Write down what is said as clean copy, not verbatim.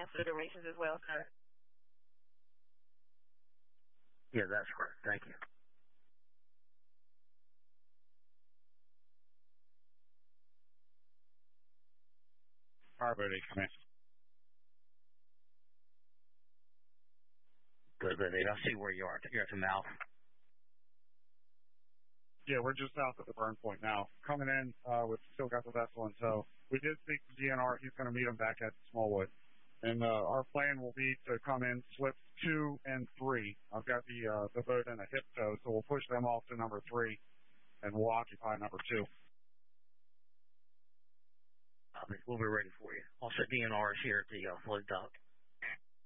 transfer durations as well, sir? Yeah, that's correct. Thank you. Arbor, come in. Good. I see where you are. You're at the mouth. Yeah, we're just south of the burn point now. Coming in, we've still got the vessel in tow. We did speak to DNR. He's going to meet him back at Smallwood. And our plan will be to come in slips 2 and 3. I've got the boat in a hip tow, so we'll push them off to number 3, and we'll occupy number 2. We'll be ready for you. Also, DNR is here at the float dock.